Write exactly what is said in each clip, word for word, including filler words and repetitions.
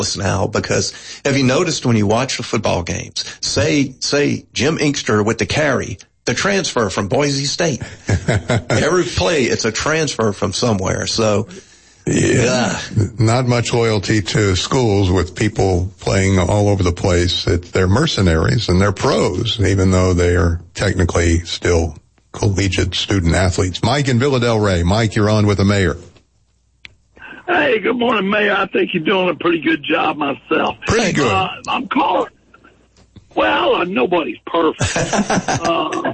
now, because have you noticed when you watch the football games, say, say Jim Inkster with the carry, the transfer from Boise State. Every play, it's a transfer from somewhere. So, yeah, yeah. Not much loyalty to schools with people playing all over the place. It, they're mercenaries and they're pros, even though they are technically still collegiate student athletes. Mike in Villa Del Rey. Mike, you're on with the mayor. Hey, good morning, Mayor. I think you're doing a pretty good job myself. Pretty good. Uh, I'm calling. Well, uh, nobody's perfect. uh,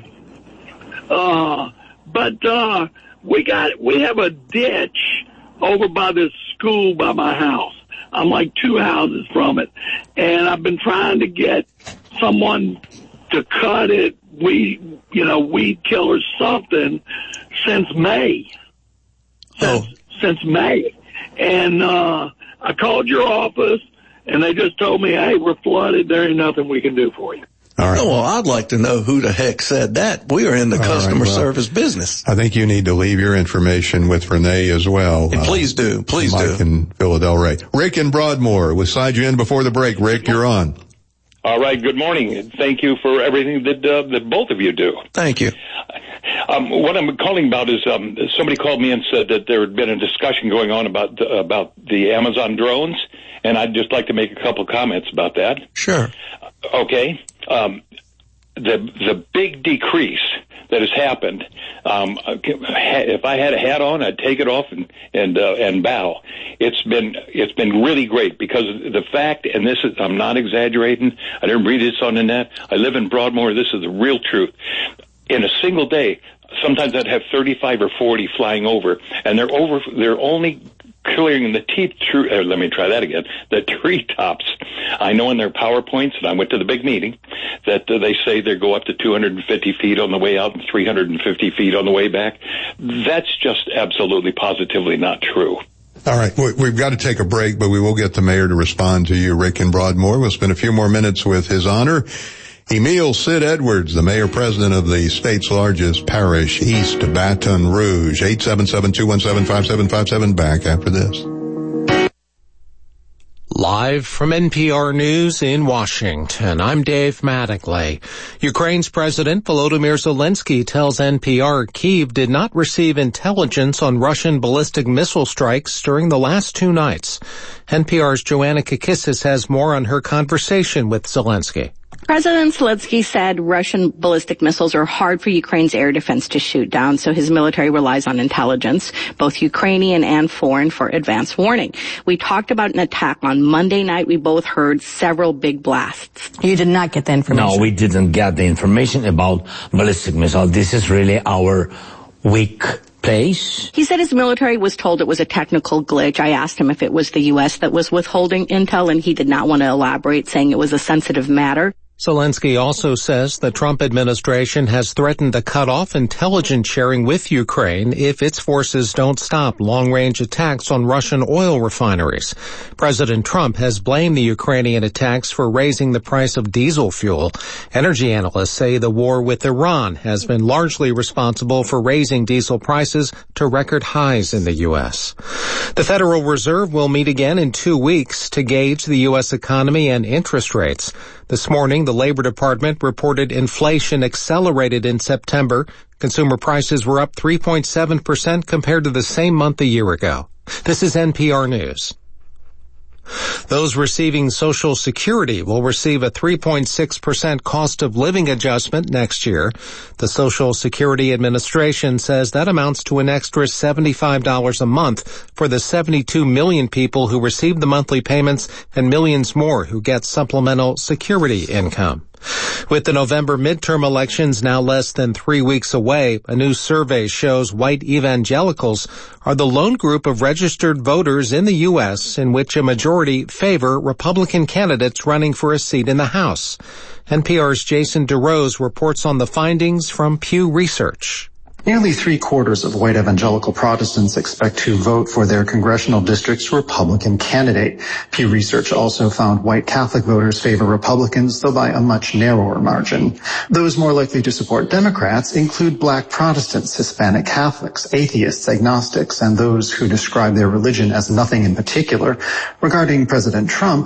uh, but, uh, we got, we have a ditch over by this school by my house. I'm like two houses from it. And I've been trying to get someone to cut it, weed, you know, weed killer something since May. Since, oh. since May. And, uh, I called your office and they just told me, hey, we're flooded. There ain't nothing we can do for you. All right. Oh, well, I'd like to know who the heck said that. We are in the All customer right, well, service business. I think you need to leave your information with Renee as well. Hey, please do. Please Mike do. Mike in Villa Del Rey. Rick in Broadmoor. We'll side you in before the break. Rick, you're on. All right. Good morning. Thank you for everything that, uh, that both of you do. Thank you. Um, what I'm calling about is um, somebody called me and said that there had been a discussion going on about uh, about the Amazon drones, and I'd just like to make a couple comments about that. Sure. Okay. Um, the the big decrease that has happened. Um, if I had a hat on, I'd take it off and and uh, and bow. It's been it's been really great because the fact, and this is, I'm not exaggerating. I didn't read this on the net. I live in Broadmoor. This is the real truth. In a single day, sometimes I'd have thirty-five or forty flying over, and they're over. They're only clearing the teeth. True. Uh, let me try that again. The treetops. I know in their PowerPoints, and I went to the big meeting, that uh, they say they go up to two hundred fifty feet on the way out and three hundred fifty feet on the way back. That's just absolutely positively not true. All right. We've got to take a break, but we will get the mayor to respond to you, Rick in Broadmoor. We'll spend a few more minutes with His Honor Emil Sid Edwards, the mayor-president of the state's largest parish, East Baton Rouge. eight seven seven, two one seven, five seven five seven. Back after this. Live from N P R News in Washington, I'm Dave Mattingly. Ukraine's President Volodymyr Zelensky tells N P R Kyiv did not receive intelligence on Russian ballistic missile strikes during the last two nights. N P R's Joanna Kakissis has more on her conversation with Zelensky. President Zelensky said Russian ballistic missiles are hard for Ukraine's air defense to shoot down, so his military relies on intelligence, both Ukrainian and foreign, for advance warning. We talked about an attack on Monday night. We both heard several big blasts. You did not get the information? No, we didn't get the information about ballistic missiles. This is really our weak place. He said his military was told it was a technical glitch. I asked him if it was the U S that was withholding intel, and he did not want to elaborate, saying it was a sensitive matter. Zelensky also says the Trump administration has threatened to cut off intelligence sharing with Ukraine if its forces don't stop long-range attacks on Russian oil refineries. President Trump has blamed the Ukrainian attacks for raising the price of diesel fuel. Energy analysts say the war with Iran has been largely responsible for raising diesel prices to record highs in the U S. The Federal Reserve will meet again in two weeks to gauge the U S economy and interest rates. This morning, the Labor Department reported inflation accelerated in September. Consumer prices were up three point seven percent compared to the same month a year ago. This is N P R News. Those receiving Social Security will receive a three point six percent cost of living adjustment next year. The Social Security Administration says that amounts to an extra seventy-five dollars a month for the seventy-two million people who receive the monthly payments and millions more who get supplemental security income. With the November midterm elections now less than three weeks away, a new survey shows white evangelicals are the lone group of registered voters in the U S in which a majority favor Republican candidates running for a seat in the House. N P R's Jason DeRose reports on the findings from Pew Research. Nearly three-quarters of white evangelical Protestants expect to vote for their congressional district's Republican candidate. Pew Research also found white Catholic voters favor Republicans, though by a much narrower margin. Those more likely to support Democrats include black Protestants, Hispanic Catholics, atheists, agnostics, and those who describe their religion as nothing in particular. Regarding President Trump,